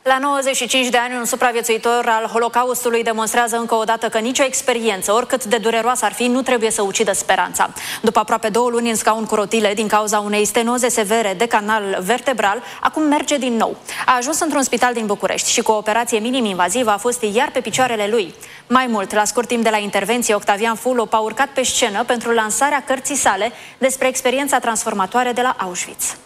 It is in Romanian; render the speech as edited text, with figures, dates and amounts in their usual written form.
La 95 de ani, un supraviețuitor al Holocaustului demonstrează încă o dată că nicio experiență, oricât de dureroasă ar fi, nu trebuie să ucidă speranța. După aproape 2 luni în scaun cu rotile din cauza unei stenoze severe de canal vertebral, acum merge din nou. A ajuns într-un spital din București și cu o operație minim-invazivă a fost iar pe picioarele lui. Mai mult, la scurt timp de la intervenție, Octavian Fulop a urcat pe scenă pentru lansarea cărții sale despre experiența transformatoare de la Auschwitz.